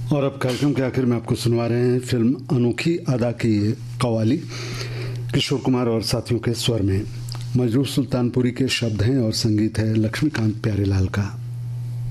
और अब कार्यक्रम के आखिर में आपको सुनवा रहे हैं फिल्म अनोखी अदा की कव्वाली, किशोर कुमार और साथियों के स्वर में। मजरूह सुल्तानपुरी के शब्द हैं और संगीत है लक्ष्मीकांत प्यारेलाल का।